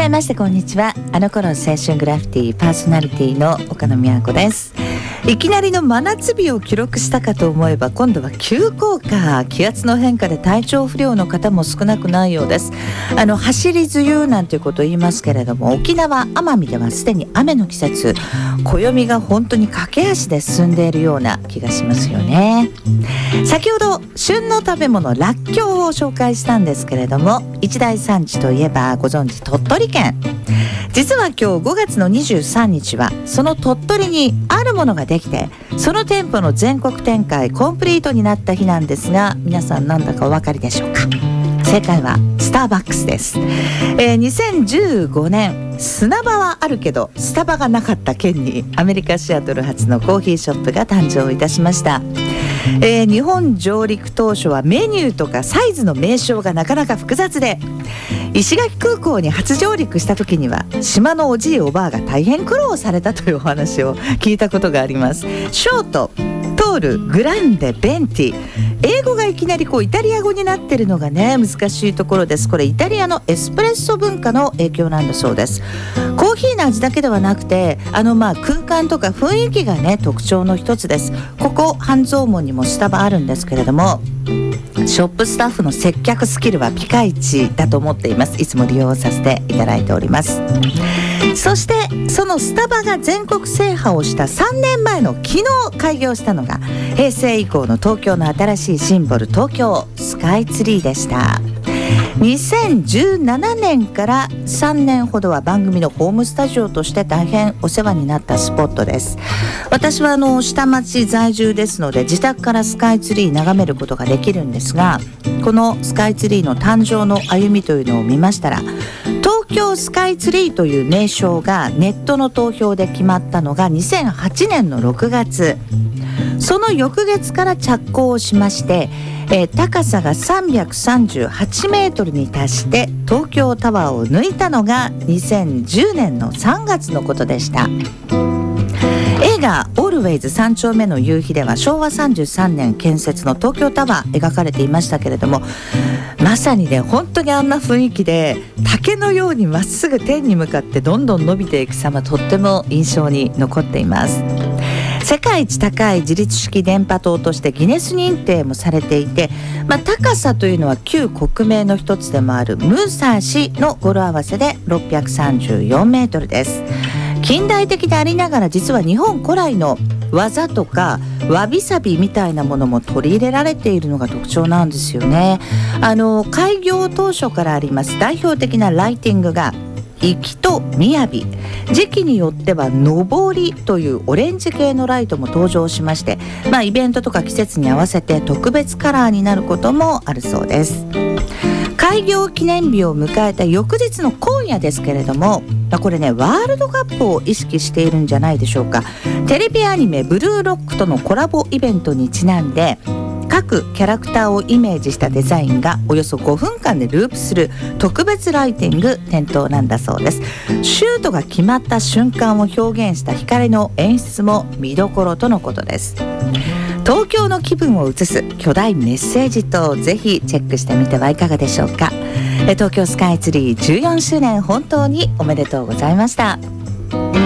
めましてこんにちは。あの頃青春グラフィティパーソナリティの岡野美和子です。いきなりの真夏日を記録したかと思えば今度は急降下、気圧の変化で体調不良の方も少なくないようです。走り梅雨なんていうことを言いますけれども、沖縄奄美ではすでに雨の季節、暦が本当に駆け足で進んでいるような気がしますよね。先ほど旬の食べ物らっきょうを紹介したんですけれども、一大産地といえばご存知鳥取県。実は今日5月の23日はその鳥取にあるものができて、その店舗の全国展開コンプリートになった日なんですが、皆さん何だかお分かりでしょうか。正解はスターバックスです。2015年砂場はあるけどスタバがなかった県にアメリカシアトル発のコーヒーショップが誕生いたしました。日本上陸当初はメニューとかサイズの名称がなかなか複雑で、石垣空港に初上陸した時には島のおじいおばあが大変苦労されたというお話を聞いたことがあります。ショート、トール、グランデ、ベンティ、英語がいきなりイタリア語になってるのがね、難しいところです。これイタリアのエスプレッソ文化の影響なんだそうです。コーヒーの味だけではなくて空間とか雰囲気がね特徴の一つです。ここ半蔵門にもスタバあるんですけれども、ショップスタッフの接客スキルはピカイチだと思っています。いつも利用させていただいております。そしてそのスタバが全国制覇をした3年前の昨日開業したのが、平成以降の東京の新しいシンボル、東京スカイツリーでした。2017年から3年ほどは番組のホームスタジオとして大変お世話になったスポットです。私は下町在住ですので、自宅からスカイツリー眺めることができるんですが、このスカイツリーの誕生の歩みというのを見ましたら、東京スカイツリーという名称がネットの投票で決まったのが2008年の6月、その翌月から着工をしまして、高さが338メートルに達して東京タワーを抜いたのが2010年の3月のことでした。映画オールウェイズ3丁目の夕日では昭和33年建設の東京タワー描かれていましたけれども、まさにね本当にあんな雰囲気で竹のようにまっすぐ天に向かってどんどん伸びていく様、とっても印象に残っています。世界一高い自立式電波塔としてギネス認定もされていて、高さというのは旧国名の一つでもあるムサシの語呂合わせで634メートルです。近代的でありながら、実は日本古来の技とかわびさびみたいなものも取り入れられているのが特徴なんですよね。開業当初からあります代表的なライティングが粋と雅、時期によっては上りというオレンジ系のライトも登場しまして、イベントとか季節に合わせて特別カラーになることもあるそうです。開業記念日を迎えた翌日の今夜ですけれども、これねワールドカップを意識しているんじゃないでしょうか。テレビアニメブルーロックとのコラボイベントにちなんで、各キャラクターをイメージしたデザインがおよそ5分間でループする特別ライティング点灯なんだそうです。シュートが決まった瞬間を表現した光の演出も見どころとのことです。東京の気分を映す巨大メッセージと、ぜひチェックしてみてはいかがでしょうか。東京スカイツリー14周年本当におめでとうございました。